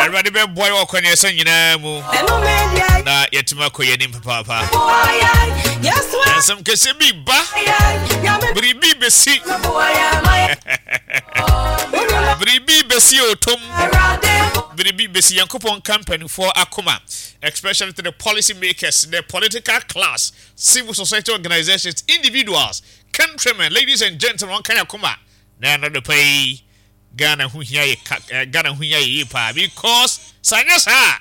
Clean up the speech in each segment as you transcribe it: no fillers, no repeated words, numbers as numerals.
Everybody be boy or kwenye so nyina mu. Na yetima ko yenim papa. And some kese bi ba. Bribi besi. Bribi besi otom. Bribi besi yankopon campaign for akoma, especially to the policy makers, the political class, civil society organizations, individuals, countrymen, ladies and gentlemen, kan akoma. Na no the pay Ghana hu hia ye pa because sanya sa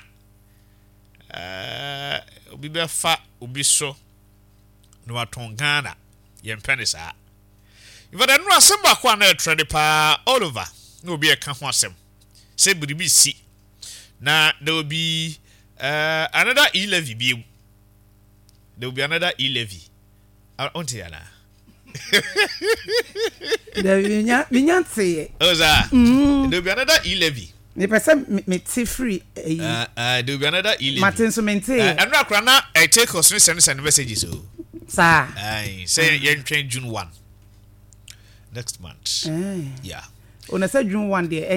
obi be fa obi so no aton Ghana yempene sa if I no asem ba kwa na trade pa all over no obi e ka ho asem say biribi si na there will be another e-levy bi there will be another e-levy onti yana there will be another e-levy. The person me free. There will be another e-levy. Martin Sumente. And now I take us send messages. Sir. I say you train June 1 next month. Yeah. On a June 1 day,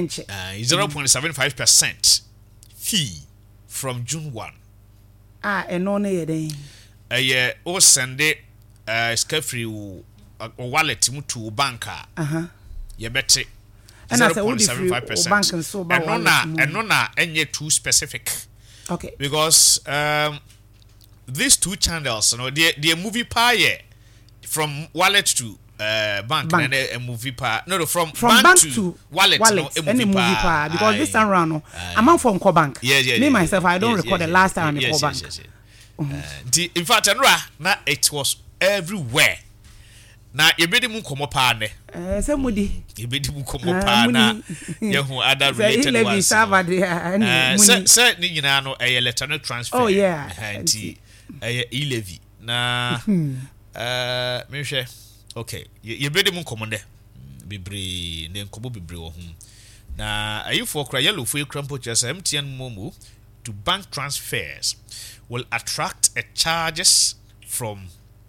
0.75% fee from June 1. And no day. Oh, send it free. Wallet to banker. You bet it. And I said, 0.75%. And no, any too specific. Okay. Because these two channels, you know, the movie pie from wallet to bank. And a movie pie. No, from bank to wallet. No, any movie pie. Because this time around, I'm on from Cobank. Yeah. Me myself, I don't record the last time in Cobank. In fact, it was everywhere. Na yebedi mu komo pa ne semudi yebedi mu komo pa na yehu other related ones say ni nyina no electronic transfer. Oh yeah, anti e-levy na me hwe okay yebedi mu komo ne bebre ne komo bebre wo hu na ayifo kra yellow for crampo just MTN Momo to bank transfers will attract charges from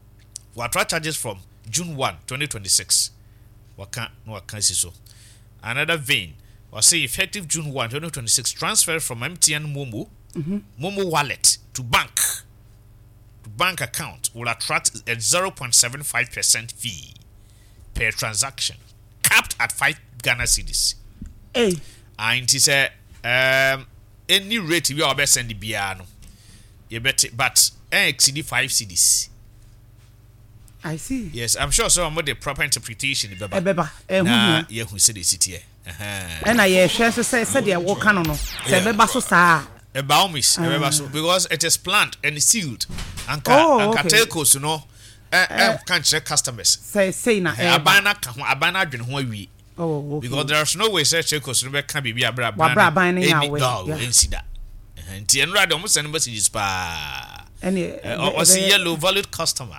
June 1, 2026. Waka see so. Another vein was say effective June 1, 2026 transfer from MTN Momo Momo wallet to bank account will attract a 0.75% fee per transaction, capped at 5 Ghana cedis. Hey, and it say any rate we are best send the biano. You bet it, but exceed 5 cedis. I see. Yes, I'm sure some of the proper interpretation. Ebeba. Yeah, who said it's here. And I share so say they walk on no. Ebeba so sa. Ebaumis, because it is planned and sealed. And telcos, you know, can't check customers. Say na. Abana dwen ho awi. Oh, okay. Because there's no way say telcos no can be abra insida. And tienra de almost send messages pa. Or see yellow valid customer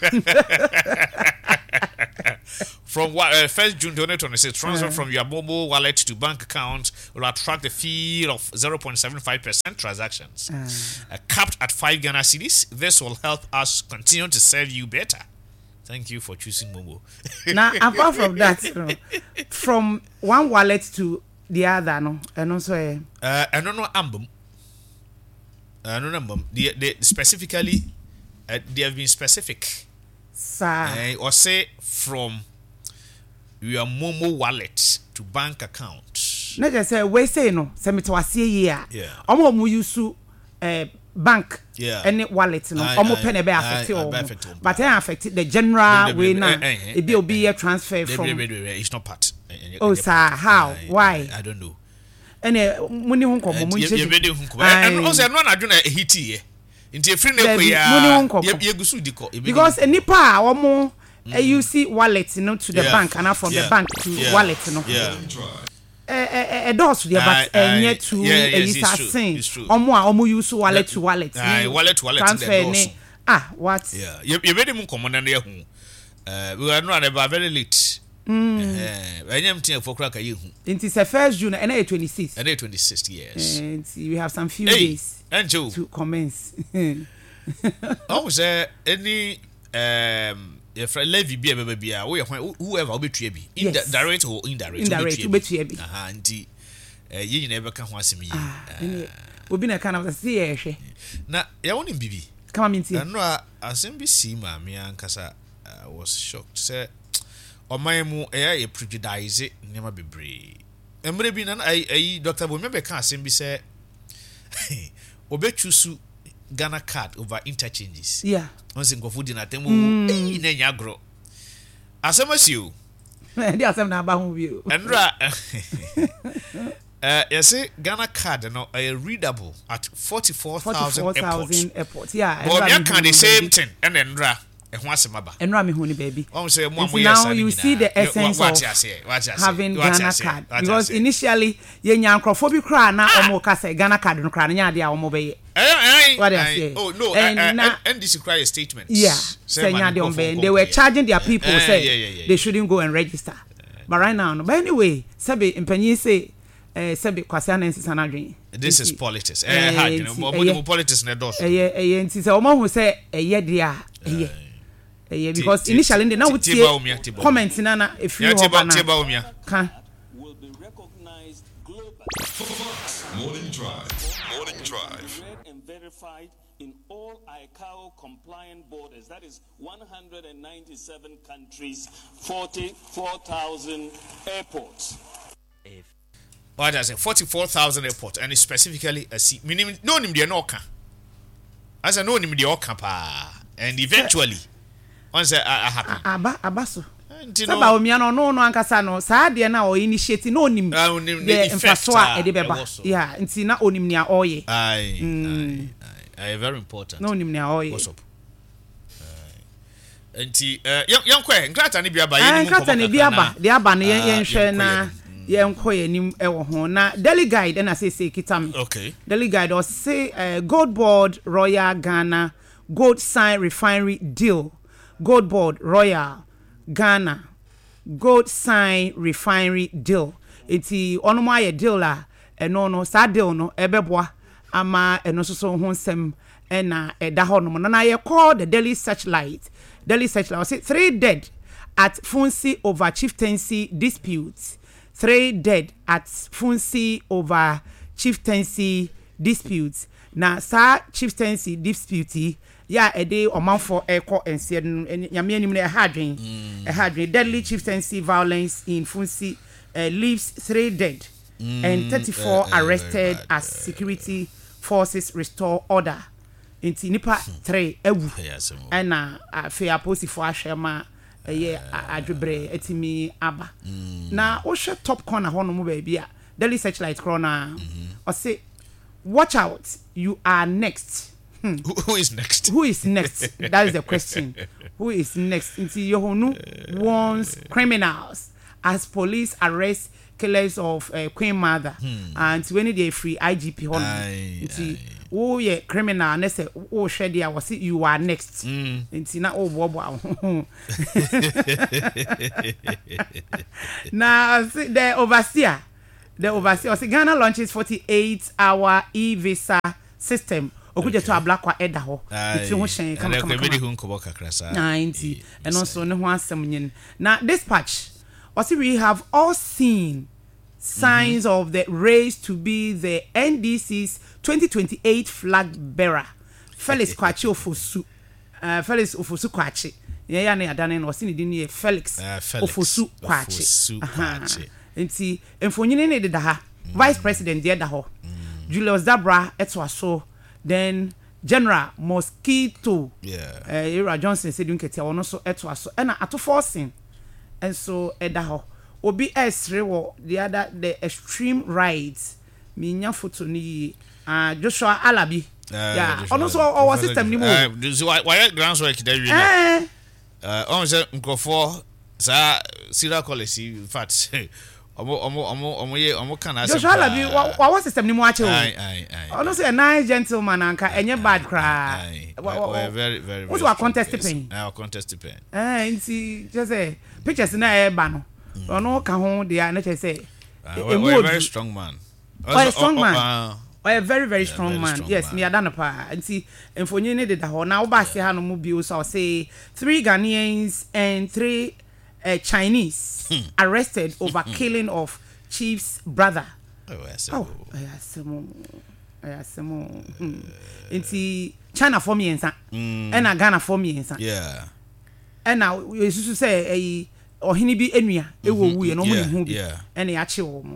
from 1st June 2026 transfer from your mobile wallet to bank account will attract a fee of 0.75% transactions capped at 5 Ghana cedis. This will help us continue to serve you better. Thank you for choosing Momo. Now apart from that, you know, from one wallet to the other, no, and also ambum. No, they specifically, they have been specific. Sir. Or say from your Momo wallet to bank account. Not just say we say no. Say me to a year. Yeah. Omo use bank. Yeah. Any wallet no. Omo pen be affected. But it affected the general way now. It be a transfer from. It's not part. Oh sir, how? Why? I don't know. Ene muni hu nkomo mu nche and also no na adwena hiti ye nti efri na ko ya ye gusu diko because enipa a omo use wallet no to the bank and from the bank to wallet no does the but enye to is asin omo a omo use wallet to wallet transfer ni what ye be mu nkomo na ye hu we are not about very late. It is the 1st June and 26th. And 26th, yes. And we have some few days to commence. Oh, is there any if I levy be whoever will be direct or indirect. Indirect will be you never can once me. Obi na kana say ehwe. Na ya woni bibi. Come on minti. No asem see ma me ankasa was shocked. Say oman mu e prejudice nema bebre. Emre bi na ai Dr. Bo me can asem bi say obechusu Ghana card over interchanges. Yeah. Once ngofo di na temu na nya agro. Asem asio. Di asem na ba hu bi o. Enra yes, Ghana card no readable at 44,000 airports. Yeah. But me can the same thing and Enra ehun asemaba. Enra me hu ni baby. Say now you see the essence of having Ghana card because initially ye nyankrofo bi kra na omo ka say Ghana card no kra na nya de a omo be. Oh no, and this requires statements. Yeah. Say nya de omo they were charging their people say they shouldn't go and register. But right now no. But anyway, sabe impanyi say sabe kwase anensa na dwen. This is politics. Politics na dos. Nti say omo hu say dia because initially they now would see comments na if you will be recognized globally. Morning Drive. And verified in all ICAO compliant borders. That is 197 countries, 44,000 airports. What does it? 44,000 airports, and specifically a sea. Meaning, no name the Anoka. As I know him the Oka pa, and eventually. Once I happy. Abaso. Saba omiano no ankasa no saa de na o initiate no nim the infrastructure e de beba. Yeah, nti na onim nia oye. Aye, very important. No nim nia oye. What's up? Nti yankwe nkrata ne bia ba ye nim ko. Nkrata ne bia ba, de aba ne yenhwe na yenkoye nim e wo ho na Daily Guide na say kitam. Okay. Daily Guide or say Gold Board Royal Ghana Gold Sign Refinery deal. Gold Board Royal Ghana Gold Sign Refinery deal. Iti onomo aye deal la no sa deal no ebeboa ama eno so ho nsem na eda ho no na ye call the Daily Searchlight was 3 dead at Funsi over chieftaincy disputes. 3 dead at Funsi over chieftaincy disputes. Na sa chieftaincy dispute ya ede omanfo eko ense nyame anim na hadwen deadly chieftaincy violence in Funsi leaves 3 dead and 34 arrested as security forces restore order. Inti nipa 3 ewu na afia posifo ahwema adwebre etimi aba na wo hwe top corner hono mu ba bia Daily Searchlight corner or say watch out, you are next. Who is next? Who is next? That is the question. Who is next? Inti Yohonu warns criminals as police arrest killers of Queen Mother and when they free IGP Hon. Inti oh yeah criminal na say oh share there was you are next. Inti na oh bobo. Now the overseer Ghana launches 48-hour e-visa system. Okuje to ablakwa eda ho. Iti ho hyen kama. And also ne ho asem nyin. Now dispatch. We have all seen signs of the race to be the NDC's 2028 flag bearer. Felix Kwachi Ofosu. Felix Ofosu Kwachi. Ya na yadane no se ne din ye Felix Ofosu Kwachi. Nti emfonyine ne de ha. Vice President de da ho. Julius Dabra etwaso. Then General Mosquito Ira Johnson said unketia ono so etwaso na ato forcing and so edaho obi esre wo the extreme rights minya photo ni Joshua Alabi ono so our system ni mo why grounds work there you on say nkofo sa serial policy in fact omo kana say Joshua Alabi our system ni mo ache o ono say a nice gentleman anka enye bad cry very very what's our contest pen nti just say pictures na e ba no ono ka ho dia na say a very strong man a very very strong man yes me adana pa nti emfonye ne de da ho na wo ba se ha no mu bi o so say 3 Ghanaians and 3 Chinese arrested over killing of chief's brother ayasemo nti China for me ensa na Ghana for me ensa na yesusu say ohini bi enua ewo wuye no mo hu bi na ya che wo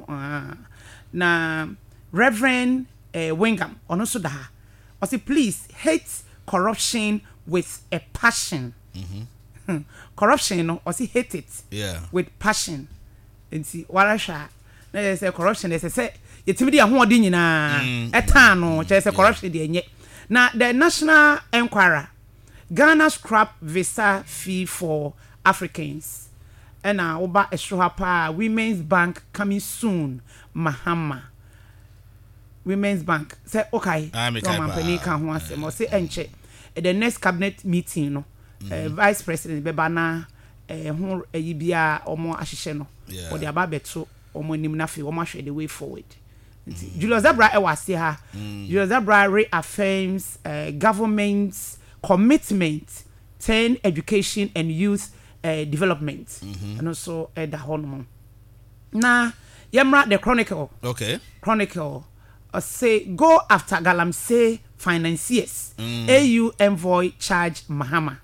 na Reverend Wingam ono so da ha o say please hate corruption with a passion. Corruption no o say hate it with passion. Nti warasha na say corruption say yetimi de ahoɔden nyinaa ɛtan no kyerɛ sɛ corruption de enye na the National Enquirer Ghana scrap visa fee for Africans and oba estroha Women's Bank coming soon Mahama Women's Bank say okay company kan ho asem o say enche the next cabinet meeting no vice president beba na ho ayibia omo ahyehye no o de aba beto omo nim na fe omo ahwe the way forward. Julius Zabra ewase ha Julius Zabra reaffirms government's commitment to education and youth development and also the hormone na yemra the chronicle say go after Galamsey financiers. AU envoy charge Mahama.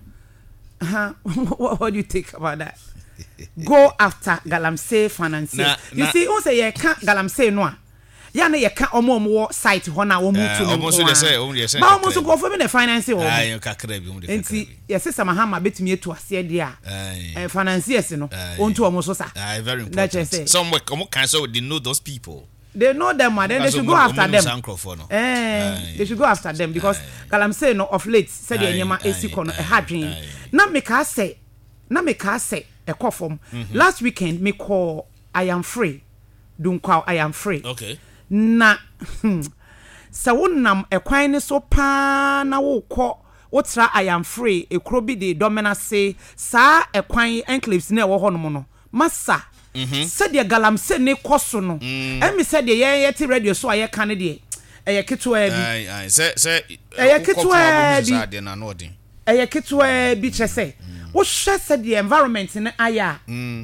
What do you think about that? Go after Galamsey financiers. You see who say you can't Galamsey no ya na ye ka omo site ho na omo tu no omo so dey say ba omo so go for me the finance ho ayo kakra bi omo dey enti yes Mahama betumi etu ase dey a financiers no onto omo so sa very important some work omo can so they know those people, they know them and then they should go after them they should go after them because Galamsey no of late said the nyema esiko no e hadwen na meka say e call from last weekend me call I am free dunkwa I am free na sa wonnam ekwan ne so pa na wo kɔ wotra I am free ekro bi de domina say sa ekwan enclaves na wo hɔ no no masa said the Galamsey ne koso no emi said the ye ti radio so aye kan de eye ketwa bi say eye ketwa bi na no odin eye ketwa bi che say wo hwɛ said the environment ne aya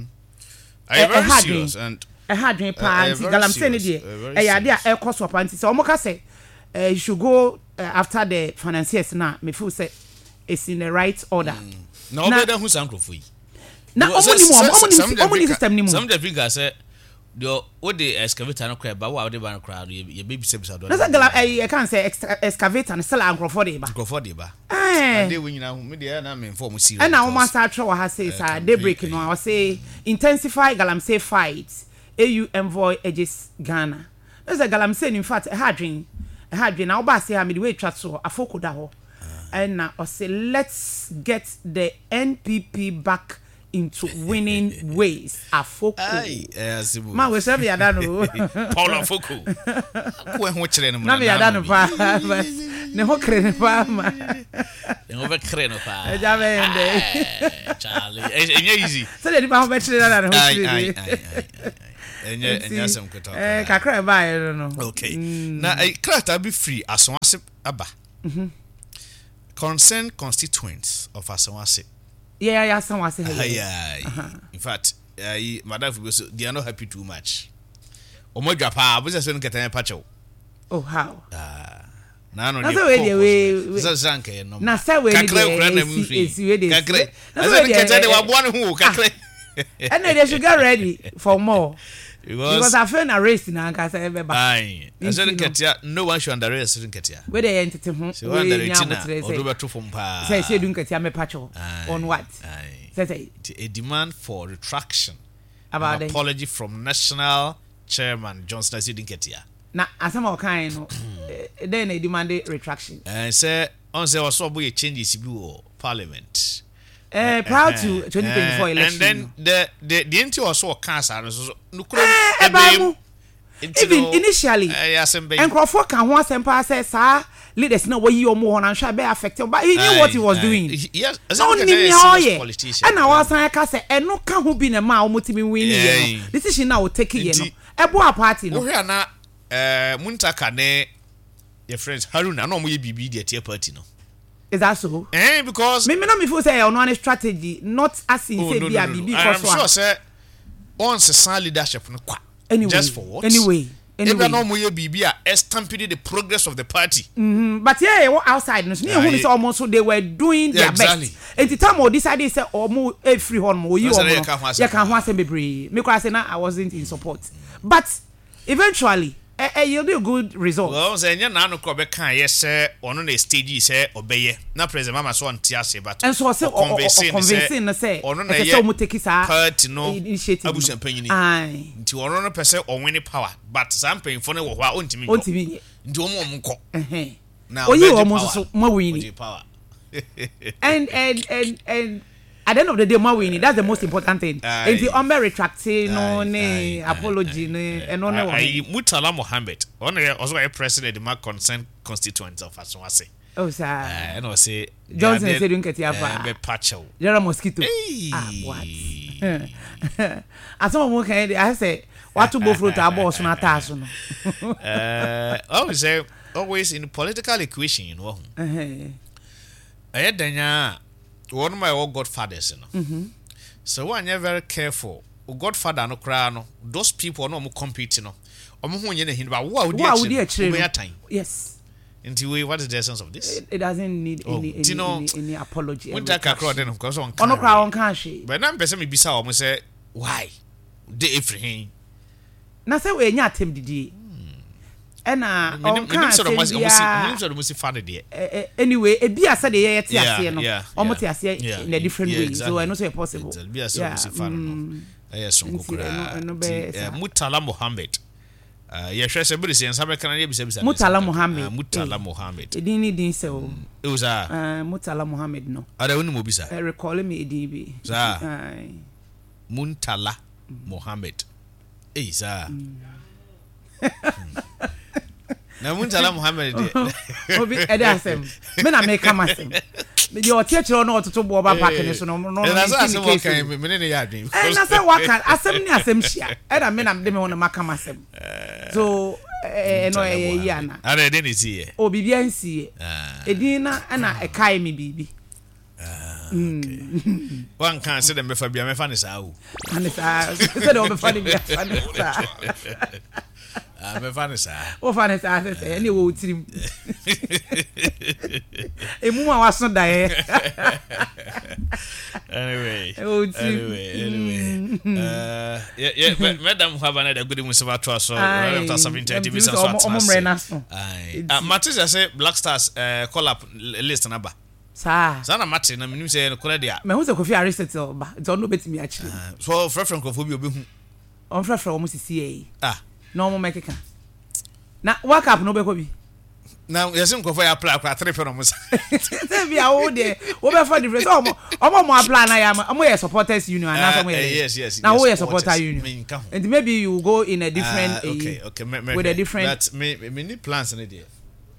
very serious and hadwen pa Galamsey ne de eye ade a ekoso pa nti say omoka say you should go after the financiers na me feel say it's in the right order na obeda hu sankrofo yi na omoni system ni mu some the figure say the what the excavator no cry ba wa de ban cry ye baby service do na say Galamsey can say excavator no sell ankrofo de ba ade we nyina hu me de na me inform serious and na o ma start try ha say say daybreak no I say intensify Galamsey fight AU envoy edges Ghana. There's a Galamsey in fact a hadrin now ba say me the way twa so afoko da ho and now I say let's get the NPP back into winning ways afoko ma we serve ya da no Paul afoko ko ho kire no na me ya da no pa ne ho kire no pa ma ne ho be kire no pa e ja be ende Charlie e easy so de ba ho be kire na ho kire enya some kota kakra ba I no okay na krata be free asonwase aba concerned constituents of asonwase yeah asonwase in fact madam they are not happy too much omodwa pa bo se no ketan pa chew oh how na no we so zanke no na say we dey kakre na ketan de wabo ne hu kakre and they should get ready for more because I feel a race na nka say be ba ai asere ketia no one should underrate asere ketia we dey entity ho we nya odobeto fom pa say dun ketia me pacho on what say a demand for retraction about an apology from national chairman Johnson Asidi ketia na asama okan no then they demand retraction and say on say also boy changes bi wo parliament proud to 2024 election and then the entity also cancer so nukuro even initially enkrofo kan ho asempa say sa leaders na wo yi omo ho na hwa be affect but he knew what he was doing yes no ni politician and I was saying ka say eno ka ho bi na ma o motimi win ye no decision na o take ye no ebo a party no wo hwa na muntaka ne your friends Haruna na omo ye bibi de tie party no. Is that so? Because me no me feel say on one strategy, not as in say be because I'm sure say on se leadership no kwa. Anyway, just for what? Anyway, Anyway, no more BB estamping the progress of the party. But yeah, outside, no, who almost so they were doing their best. And the time we decided say almost every one more you can once be brave. Me say I wasn't in support, but eventually. You do a good result. Well, say nya na no ko be kan yes ono na stage say obeye na president mama so antiase but and so say convincing na say ono na ye mo take sa party no initiative abusan panyini nti ono no pese o win power but some panyinfo no wo ho a ontimi nti omo omko na oyi omo so ma win power and at the end of the day, ma winning. That's the most important thing. And the umber retracting, no, apology, and no. Murtala Mohammed, also a president of my concerned constituents of Aswase. Oh, sir. And I say Johnson said, "Don't get your patcho." You're a mosquito. What? As someone can, I say, what to go through to our boss, not us. Always in the political equation, you know. I had one of my old godfathers, you know. So when you're very careful, godfather no cry no, those people no more competing no. Who would you time? Yes. Into what is the essence of this? It doesn't need any apology. We take a crowd then of course on crowd on but now person me bisa almost say why? They everything. Na say we nya tem didi. Anyway, a beer said the almost in a different way. So I know so possible. Murtala Mohammed. Yes, everybody says Murtala Mohammed. Murtala Mohammed. It didn't so. It was Murtala Mohammed. No, I don't know. Mobisa. Recall me, DB. Murtala Mohammed. Hey, sir. Na Murtala Mohammed obi edasem me na make am asem me dey otiechiro na ototo bo ba park ni so no na so wo kan me ne ya adwin na say waka asem ni asem hia e da me na de me wona maka asem so no ya na ara de ni si e o bibia nsi e din na e kai me bibi one can say them before me fa ni sa o ani sa say dem before ni fa ni sa me fanisa. O fanisa say any wo tirim. E mu ma waso da e. Anyway. Madam Havana the good musiba to so after 7:30 business so. Matis say Black Stars call up list number. Sa na mate na menim say call dia. Me hu say Kofi Aristotle ba. Don't know betimi akire. So friend Kofi obi hu. On friend o mo sisi e. No more make na work up no be ko bi na yesim ko for ya apply kwa 3 no musa say be awo de wo be for difference omo apply na ya mo ye supporters union and na yes now we supporter union and maybe you go in a different okay with a different that me need plans in there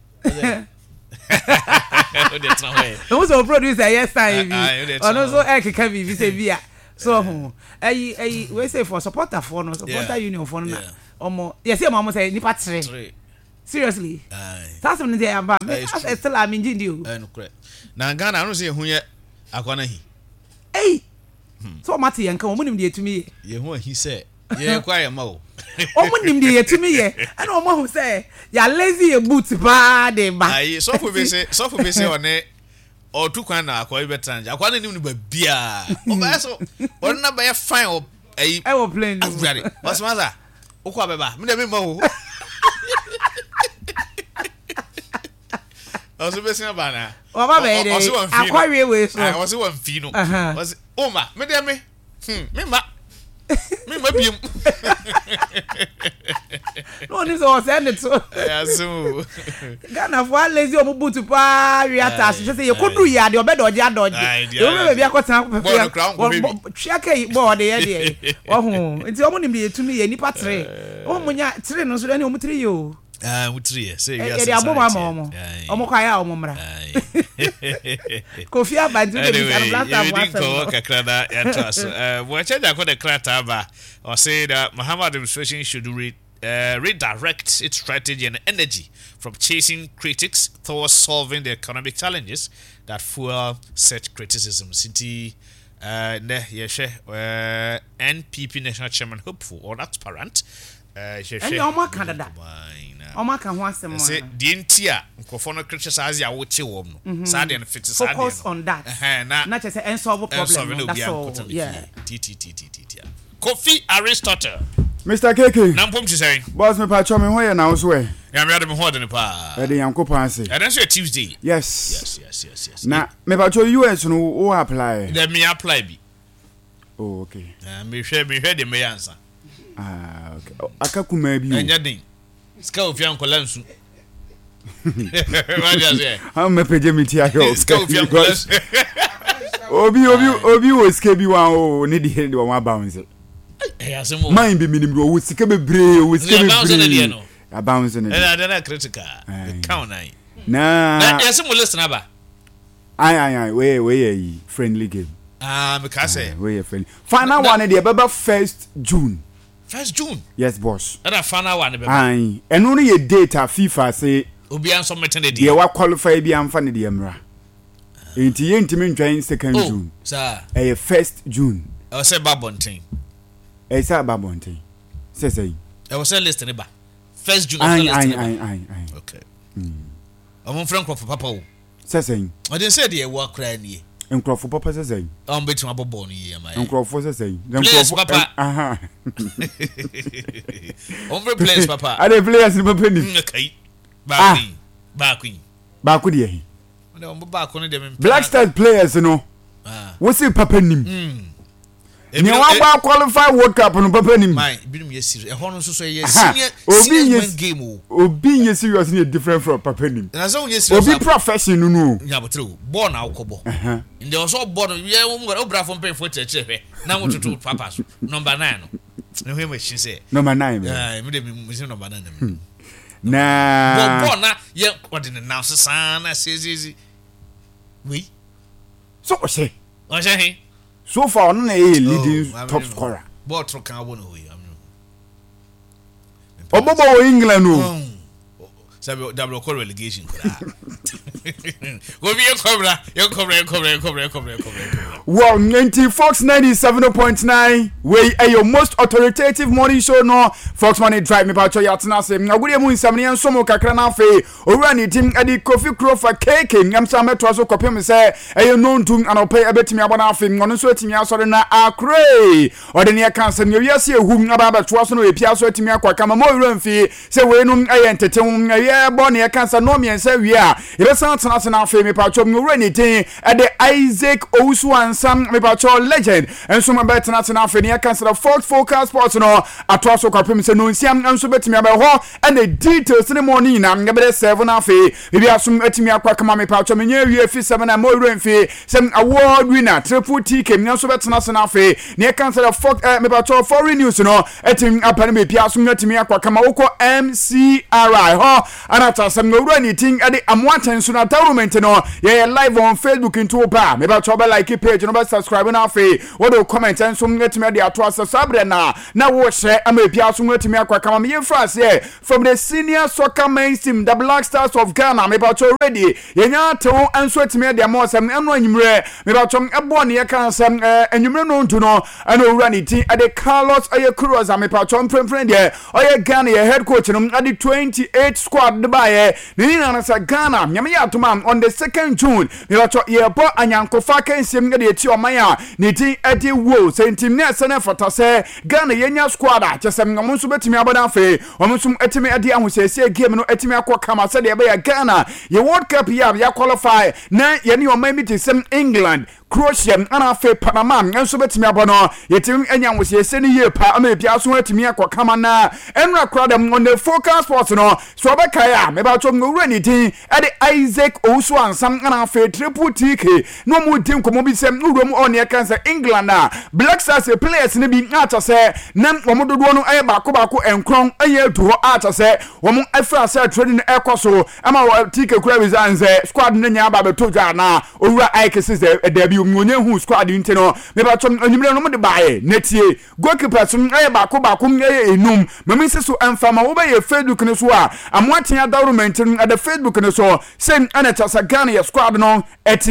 no so producer yes time ono so ekeka bi say bia so we say for supporter for no supporter union for na omo yes your mama say nipa 3 seriously that's when they am I still am in you no correct na Ghana no say hu ye akwana hi so mati yanka omo nim de etumi ye hu hi say ye kwa ye ma o omo nim de etumi ye and omo hu say ya lazy e boot ba de ba so for be say one or two kwan na akwa betranja akwana nim ni ba bia o ba so on na ba ye fine o I will play you what's matter okwa beba me dem ma o oso be sin ba na o ba be de akwa we we so I was one fi no was o ma me dem me ma biem no this was send it so so Ghana for lazy o butu pa reata so say you kodu ya de obedo je adoje you me be akota twaka yi board ye de ohu nti o mo nim de etumi ye nipa 3 o mo nya 3 no so de o mo 3 yo mutri say yes e abo mama omo kwa ya omo mra Kofi Abadu de Black Stars kakrada ya trust we change akọ krata ba or say that Muhammad administration should redirect its strategy and energy from chasing critics towards solving the economic challenges that fuel such criticism. City NPP National Chairman hopeful or transparent And Oma Canada. Oma can want some more. Say, the Intia, Kofono criticize ya wote wom. Sad and fix focus on that. Not just an unsolvable problem. That's all. Yeah. Kofi Aristotle. Mr. Keke. Nampom to say. Boss me pa chome ho ye na so we. Ya me adem ho de pa. E de Yankopan say. And that's your Tuesday. Yes. Yes. Na me pa cho US no wo apply. Let me apply bi. Oh, okay. Me hwe de me answer. Ah, okay. Akakuma bi o. Enya din. Ska ofia nkola nsu. What you say? How me peje mi ti ayo. Ska ofia nkola nsu. Obi o ska bi wan o ne di he wan bounce. Asemo. Mind be minimum o sika bebre o sika bebre. A bounce ne. Na critical. The count nine. Na. Asemo listen aba. Ai we friendly game. Me ka say. We friendly. Final one dey baba 1st June. 1st June. Yes, boss. That final one be. Ai, eno no ye date a FIFA say obi an submit the day. Ye wa qualify bi amfa ne de mra. Enti ye ntimi ntwan 2nd June. Sir. 1st June. I say Babontin. Say Babontin. Say. I was say list ne ba. 1st June. Ai. Okay. Amon friend for papa o. Say. I didn't say the work cry ni. Enkrofo papa say. Betu abobo no ye ma. Enkrofo say. Enkrofo papa. Aha. Players papa. Are the players ni papa ni? Okay. Baku de he. Baku no de me. Black Stars players no. Wo say papa nim. Ni wa qualify World Cup no papa nim. My binum ye serious. E ho no so ye senior game o. Obi ye serious ni different from papa nim. Na so ye serious. Obi professional no. Ya botro. Ball na akobo. Ndi o so ball ye wo bra from pen for cheche hwe. Na wo tutu papa so. Number 9 no. No hwe machine say. Number 9. Me de me number 9. Na. Ball na ye ordinary now sana say. We. So o say. O say he. So far no na leading top scorer. Ball throw kan wo no we. Obobo England no. Sabe double call relegation. Go be your cover. Well, 90 Fox 97.9 we your most authoritative morning show no Fox Money Drive me pa cho yatna se ngagure mu nsamne enso mo kakra na afi owura ni tim adi Kofi Krofa Keke ngamsa metro so kopem se no ntum anope abetimi abona afi ngono so atimi asore na akre odene ya kanse ne wiase ehum aba beto so no epia so atimi akwaka ma owura mfi se we no entetem ye bo ne ya kanse no miensa wi a ebesan tena na afi me pa cho owura ni tin ade Isaac Owusu ansam me pa cho legend enso ma betena na afi ne ya kanse Fox Focus Sports no atwa so kopem se no nsiam enso betimi aba ho and the details ne morning na ngabere 7 na afi bibi asum atimi akwaka ma me pa cho menye wi afi 7 na mo owura mfi sem award winner triple TK enso betena na afi ne ya kanse Fox me pa cho foreign news no atim apane me pia asum atimi akwaka ma woko MCRI ho anata sem no owura ni tin ade amwaten so na government no ye live on Facebook into ba me ba cho ba like page no ba subscribe na afi what do comment enso atimi ade ato asasabre na wo share ama pia asum atimi akwaka ma me France here from the senior soccer mainstream the Black Stars of Ghana me ba cho ready yenya to enso atimi ade amosem eno anyimre me ba cho ebo ne ye kan sem anyimre no ntu no ana owura ni tin ade Carlos Ayekuroza me pa cho mpremprem de oye Ghana ye head coach no ade 28 squad de bae ni na sa Ghana nyame ya atoma on the 2nd June me ba cho ye bo anyankofa kan sem ade eti oman a ni tin ade wo sentim ne sene fota se Ghana yenya squad a chesem ngom so betimi aboda afi omsum etimi ade ahosese game no etimi akoka ma se de be ya Ghana ye World Cup ya qualify na ye ni oman mi tisem England Croatia ana fe Panama enso betimi abono yetim enya nwosiese ni ye pa ama bia so atimi akoka ma na enra kradam on the Focus Sports no so be kai a me ba cho ngowura ni tin ade Isaac Owusu ansam ana fe triple TK no mu tin komo bi sem nurom on ye kansa England na Black Stars players ni bi ata se nam omododo no aye bako enkron aye duho ata se wom afra se training ekoso ama TK kura bizanze squad no nya ba beto ja na owura Ike se debi onye hu squad nti no me ba chom anyimre no mo de bae netie goalkeeper sum aye bako aye enum mami se so emfama wo ba ye Facebook ne so a amwaten government at the Facebook ne so sem ana chasa Ghana ye squad no etie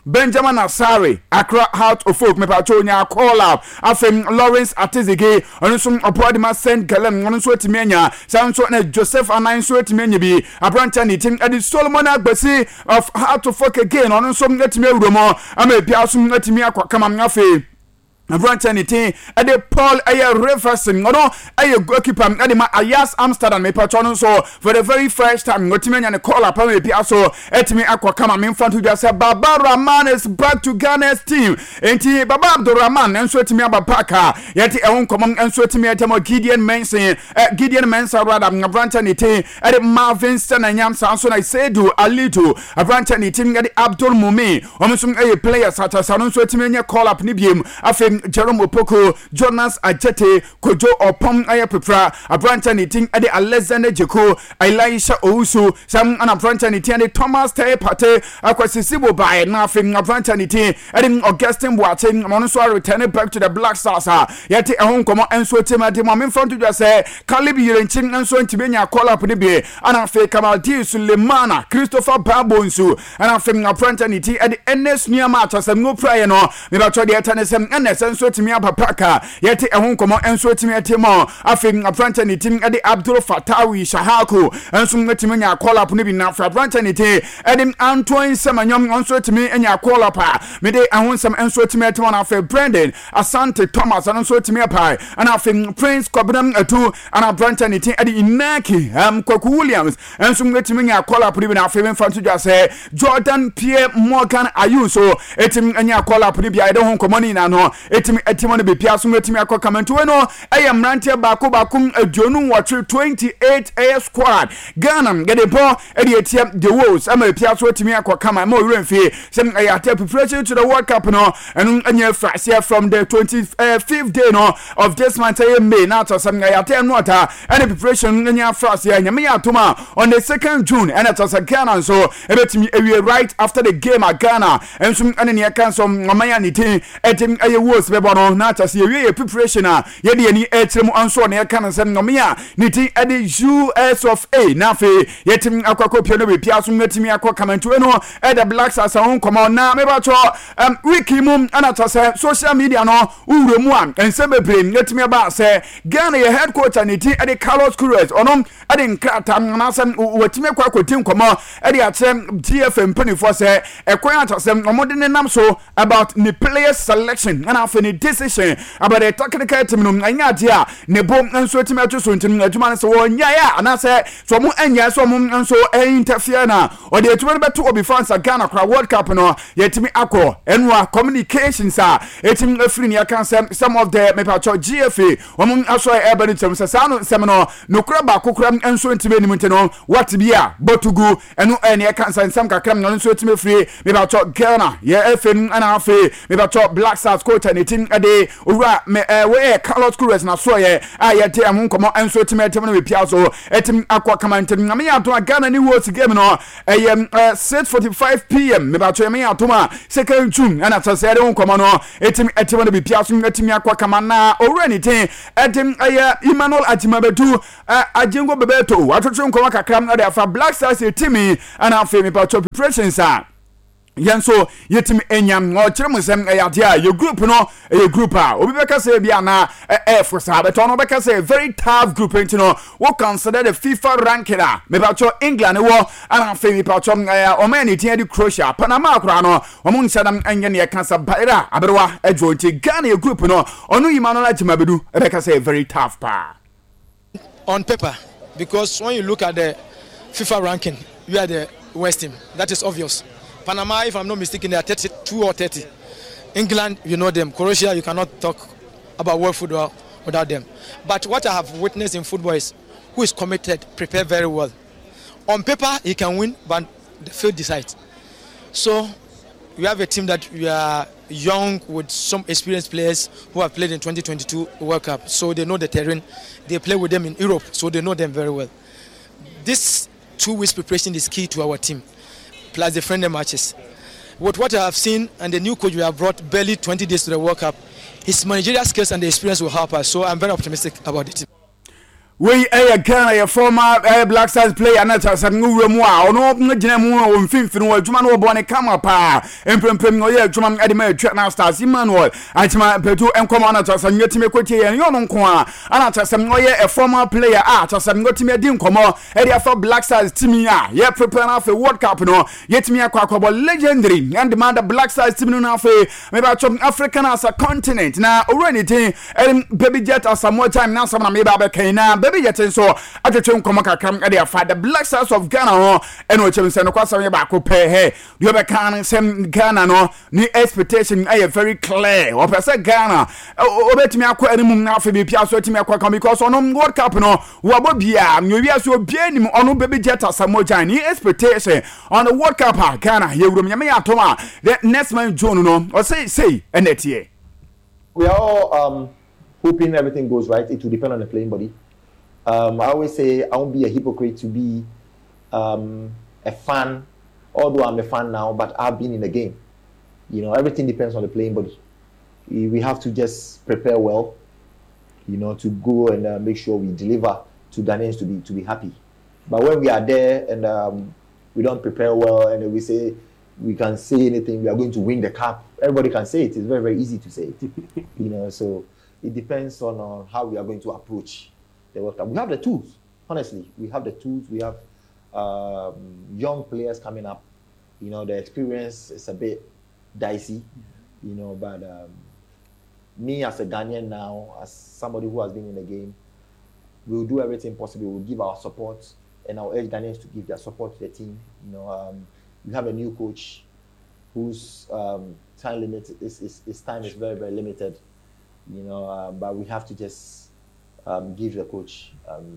Benjamin Asare Accra Heart of Folk mepacho nya call up afem Lawrence Atizige onso Opodima Saint Gallen onso etimenya sanso na Joseph Ananso etimenya bi abranta ni tim edi Solomon Agbesi of Heart of Folk again onso etime uromo ama biaso etime akwa afe Avrantanity at the Paul Ayer Reverson, no, a goalkeeper at the Ayas Amsterdam, me patron so for the very first time, Gotiman and a call up on the Piasso, Etime Aquacama, in front of just Baba Rahman is back to Ghana's team. Enti Baba Abdurrahman and Sweatimia Bapaka, yet a own common and Sweatimia Tamo Gideon Manson, Gideon Mensa rather, Avrantanity at the Marvin Stan and Yam Sanson, I say do a little, Avrantanity at the Abdul Mumi, almost a player such as Sanon Sweatimia call up Nibium, I Jerome Opoko, Jonas Ajete, Kojo Opom Ayapra, Abrantanity at the Alexander Jeko, Elisha Ousu, some Anabrantanity and the Thomas Tay Pate, Aquasisibo by nothing Abrantanity, adding Augustine Watting, Monosua returning back to the Black Stars. Yet a home come and so Tim at the moment front to just say, Calibi and Ching and so Tibenia call up the bay, and I fake Kamalti Sulemana, Christopher Babonsu, and I think Abrantanity at the NS near match as a no prayer no, maybe I try the attendance and so to me Papa, yet a home come and so to me at Timo, I think Abrantanity at the Abdul Fatawi Shahaku, and some Metimania call up Nibina for Abrantanity, adding Antoine Samanyam answer to me and ya call up. Maybe I want some answer to me at one of Brandon, Asante Thomas, and answer to me a pie, and I think Prince Cobram a two, and Abrantanity at the Inaki, Coco Williams, and some Metimania call up even our favorite fan to just say Jordan Pierre Morgan Ayuso, etim and ya call up Nibia, I don't come on in and no, etimone be piaso metimi akwa kamento no ayam rantia bako bakum adwonu watwe 28 air squad Ghana get the ball edi etia the wolves ama piaso etimi akwa kama mo remfi sem ayate preparation to the World Cup no enu anya frasia from the 25th day no of this month May now to some ayate no ata any preparation anya frasia nyame atoma on the 2nd June and it was a Ghana so ebetimi ewie right after the game at Ghana and some ane kan so mamaya ni tin etim aye wolves be bono na ta se ye preparation a ye de ani etrem anso na ye kan nsem no me a ni tin ade US of A na fe yetim akwakọ pio no be piaso metimi akọ kamantu no e the Black Stars on come na me ba cho wiki mum ana ta se social media no uwre mu a ensem bebre yetimi ba se Ghana ye head coach ni tin ade Carlos Cruz onom ade nkrata na sem wetimi kwakotin komo ade atrem TFM penifo se ekwan atasem omode ne nam so about the player selection and after the decision about the technical team no anya dia ne bom nso team atso ntim adwuma so wonya ya ana se so mo anya so mo nso interfere na o de etuma beto obi France Ghana kra World Cup no yetimi akọ enwa communications a etim afiri ne kan some of the mepacho GFA omon aso urban team se sano semino no kra ba kokra nso ntim enim nteno what bia botugu enu ene kan sam kakra no nso etim afiri mepacho Ghana ye FM ana afi mepacho Black Stars coach and team ade owura me we Carlos Cruz na so ye ayete am nkomo enso etim no be piaso etim akwa kamantem na me ato Ghana ni world game no 6:45 PM me ba to me ato ma 2nd June and after say nkomo no etim no be piaso etim akwa kamana owura ni tin etim Emmanuel Atimabedu ajengo bebeto watotwe nkomo kakram na de fa Black Stars team and afi me ba to preparations yanso yetim enyam no kiremu sem ayadia your group no a group obi beka say bia na for sabe to no beka say very tough group no we consider the FIFA ranking me ba cho England wo ana fe mi pa cho o man etin di Croatia Panama akra no o mun sadam enye ne kansa baira aberwa adwonti Ghana group no onu Emmanuel Ajimabedu beka say very tough pa on paper because when you look at the FIFA ranking we are the worst team that is obvious. Panama, if I'm not mistaken, they are 32 or 30. England, you know them. Croatia, you cannot talk about world football without them. But what I have witnessed in football is who is committed, prepare very well. On paper, he can win, but the field decides. So we have a team that we are young with some experienced players who have played in 2022 World Cup. So they know the terrain. They play with them in Europe, so they know them very well. This 2 weeks preparation is key to our team. Plus the friendly matches. With what I have seen and the new coach we have brought barely 20 days to the World Cup, his managerial skills and the experience will help us. So I'm very optimistic about the team. we Ghana a former Black Stars player na chasa nwura mu a ono gina mu o mfimfini wo adwuma no bo ne kama pa emprempem no ye adwuma ade ma atwa na Stars Emmanuel achima petu enkomo na chasa nyetime kwatie ye no nko a ana chasa no ye a former player a chasa ngotime adi nkomo ade afa Black Stars team a ye prepare na for World Cup no yetime akwakobo legendary and demand the Black Stars team no na fa me ba chop African as a continent na already tin baby jet as some more time now some na me ba be kan na baby jet so atwetwe nkomo kakram e dey fa the Black Stars of Ghana ho eno chem se no kwasam ye ba ko pe he do be kan sem Ghana no ni expectation are very clear o pese Ghana obetimi akwa animum na afa be pia so timi akwa kan because ono World Cup no wo bia nyowi so bia nim ono baby jet as some more time ni expectation on the World Cup Ghana ye wurum nyame atoma the next man June no o say enetie we are all hoping everything goes right. It will depend on the playing body. I always say I won't be a hypocrite to be a fan, although I'm a fan now, but I've been in the game. You know, everything depends on the playing body. We have to just prepare well, you know, to go and make sure we deliver to Ghanaians to be happy. But when we are there and we don't prepare well and we say we can say anything, we are going to win the cup, everybody can say it. It's very, very easy to say it. You know, so it depends on how we are going to approach the World Cup. We have the tools, honestly. We have the tools. We have young players coming up. You know, the experience is a bit dicey, you know, but me as a Ghanaian now, as somebody who has been in the game, we'll do everything possible. We'll give our support, and I'll urge Ghanaians to give their support to the team. You know, we have a new coach whose time limit his time is very, very limited. You know, but we have to just give the coach.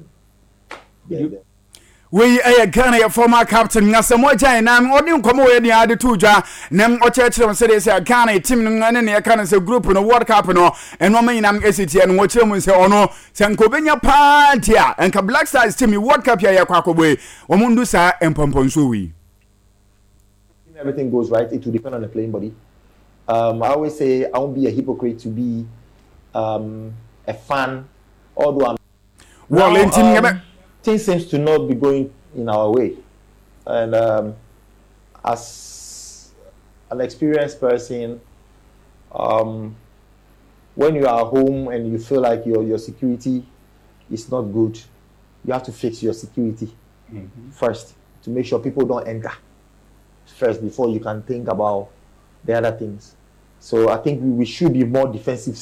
We Ghana former captain Nasamo Jana odi nkomo we ni ade tuja nem ochechire say say Ghana team no ne ne kan say group no World Cup no eno man nam ACT no wochire mu say ono say nkobenya party a enka Black Stars team World Cup ya yakwakobo wo mundu sa empomponso wi. Everything goes right. It will depend on the playing body. I always say I won't be a hypocrite to be a fan, although things seems to not be going in our way. And as an experienced person, when you are home and you feel like your security is not good, you have to fix your security first to make sure people don't enter first before you can think about the other things. So I think we should be more defensively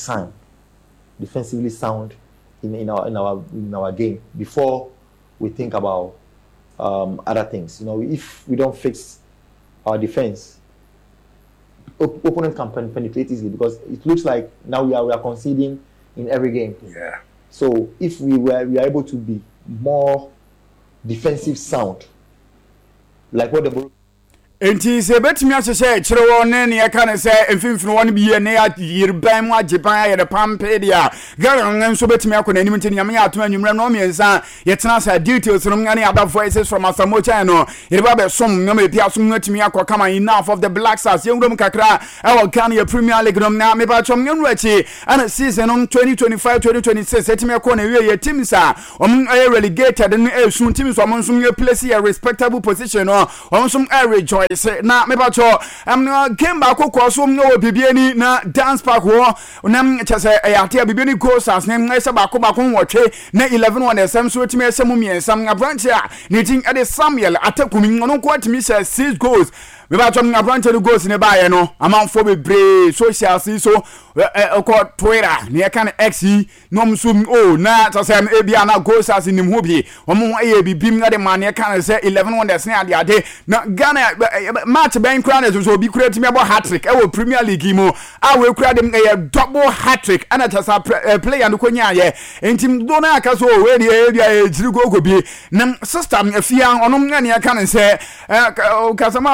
sound in our game before we think about other things. You know, if we don't fix our defense, opponents can penetrate easily because it looks like now we are conceding in every game. Yeah. So if we are able to be more defensive sound, like what the enti se betimi asese kire won ne ya kan se emfimfini won bi ye ne ya yirban mu agiban ya de pampe dia garan nso betimi akona anim ntini nyame ya atoma anwumre no miensa ye tena sa details no ngane ada voices from Asamo channel ye ba be som nyame bia som natimi akokama enough of the Black Stars ye ngrom kakra e wo Ghana Premier League no na me ba chom nyenru achi ana season 2025-2026 etimi akona we ye teams a relegated no esun teams so mo nso ye place a respectable position no nso rejoice na me ba cho game ba kokko so no bibiani na dance park wo na chese yate bibiani goals as na se ba ko wotwe na 11 one SM so timi esem miensam na branch a ne tin ade Samuel atakumi no ko timi 6 goals me ba cho na branch the goals ne ba ye no amanfo bebre social so ko Twitter ne kan X no msum na chese e bia na goals as nim ho bi omo aye bibim na de man ne kan se 11 one SM ade na Ghana match ben crown so be create me about hat-trick e wo Premier League mo a we kura dem double hat-trick ana tasa player no konya ye entim do na aka so we dey jiri go bi na system afia onom na ne aka ne se kasama afo ni bi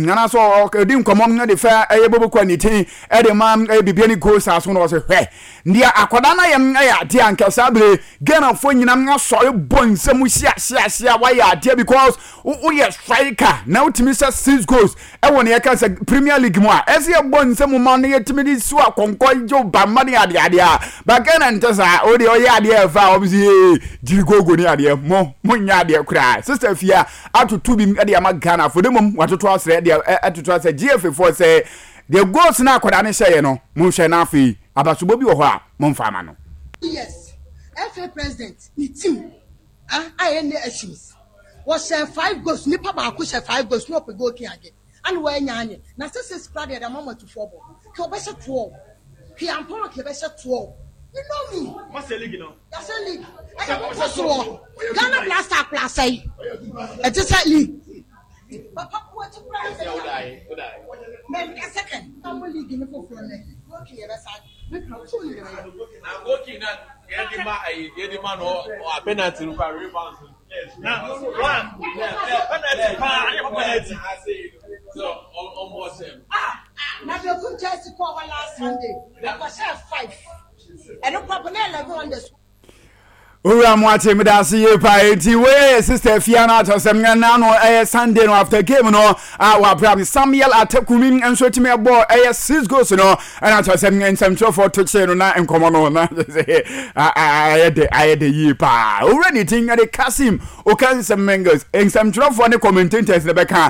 ana so di nkomo no de fa bobo kwa ni tin e de ma bibia ni goals aso no so hwe ndia akwada na yem ya de ankasa bre Ghana fo nyinam asore bonsam hia why ya de because we striker now timi say 6 goals e won ye ka say Premier League mo a ese ye bonsam ma no ye timi di so akonko jo ba ma ne ade a ba Ghana ntasa o de o ye ade e fa obisi jiri gogo ni ade mo nya ade kura sister fia atutu bi e de ama Ghana for dem watoto asre de atutu ase GF4 say the goals na akwada ne hye no mo hye na afi abasubo bi wo ho a mo mfa ma no. Yes, FA president ni team I any issues was 5 goals nipa ba ko 5 goals no pe go ki age and we nya anye na say spread the mama to 4 ball ke obese 12 ke amporo ke obese 12 you know me what's the league now that's a league I go so Ghana Blaster plus I it is a league papa what to price maybe a second I'm league in for okay that's I'm working at the man or a penalty rebound. Yes. Now, one. Penalty. I say so almost him. Now you could just call last Sunday. That was 5. And no problem on the Ura mwate midasi ye pa eti we sister Fiana to semnya na no Sunday no after game no wa probably Samuel Atakumi enso timi abo 6 goals no and to semnya nsem for to che no na enkomo no na ayede ye pa already thing at Kasim okan sem mengers ensem for the commentators the beka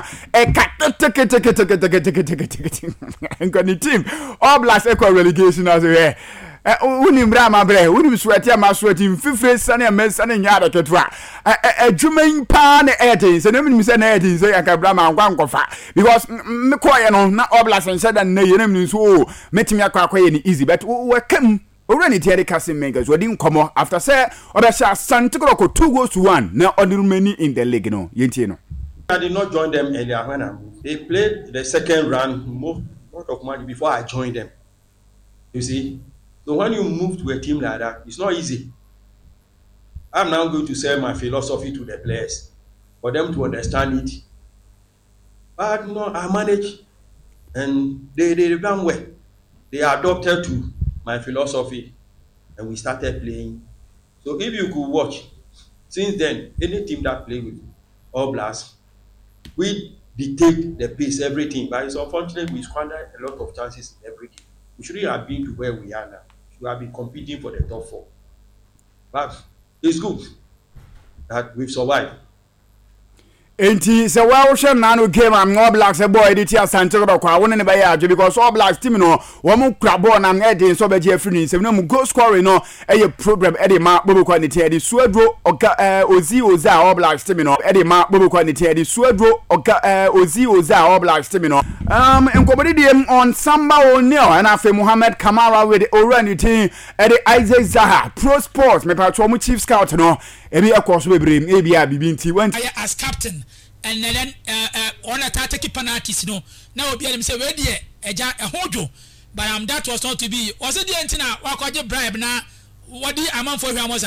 e team all blast equal relegation as we unim brama bre unim sweat ya masweat mfifre sane amesa ne nya adeketwa adwuman pa na eten se nem se na eten se yaka brama nkwankofa because me koye no na oblas nsheda na yenem ni so metimi akwa ye ni easy but we kam already tiere Kasim Mengers we din komo after say obesha Santikoro ko 2 goals to 1 na only in the league no yentie no. I did not join them earlier when they played the second round moved a lot of money before I joined them, you see. So when you move to a team like that, it's not easy. I'm now going to sell my philosophy to the players for them to understand it. But no, I manage, and they ran well. They adopted to my philosophy, and we started playing. So if you could watch, since then, any team that play with All Blacks, we dictate the pace, everything. But it's unfortunate we squander a lot of chances in every game. We shouldn't have been to where we are now. We have been competing for the top 4. But it's good that we've survived. Enti se wa wo hwe na no game am All Blacks boy dey tia Santikoro kwa won ne ba ya adwe because All Blacks team no wo mo kra ball na ngede so be je afri ni se no mu goal scoring no eye problem e dey ma bobo kwa ne tia dey suadro oga ozi All Blacks team no e dey ma bobo kwa ne tia dey suadro oga ozi All Blacks team no enkobodi dem on Samba O'Neil and afi Mohamed Kamara with Orani team e dey Isaac Zaha Pro Sports me pa to mo chief scout no e bi akoso bebre e bi a bibinti as captain. And then on a take penalties no now obi am say we dey eja ehojo but that was not to be was it the entina wa ko je bribe na what the amount for him was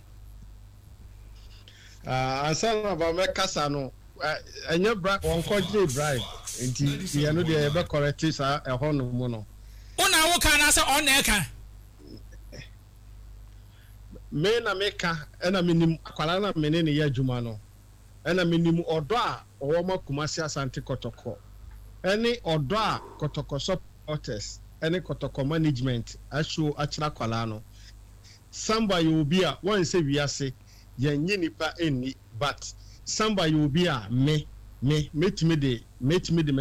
answer about me kasa no enye bribe won ko je bribe enti ye no dey be correct sa eho no mu no una wo kan na say on na eka me na meka na minim akwala na menene ya adwuma no ena minim odo a owoma Kumasi Asante Kotoko eni odo a Kotoko supporters eni Kotoko management asho achira kwala no samba you be a one say wiase yenye nipa eni but samba you be a me metimi de